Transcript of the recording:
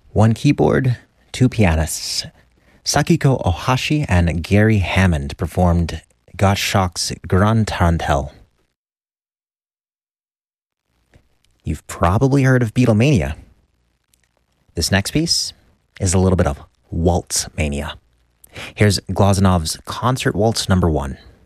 One keyboard, two pianists. Sakiko Ohashi and Gary Hammond performed Gottschalk's Grand Tarantelle. You've probably heard of Beatlemania. This next piece is a little bit of waltz mania. Here's Glazonov's Concert Waltz No. 1.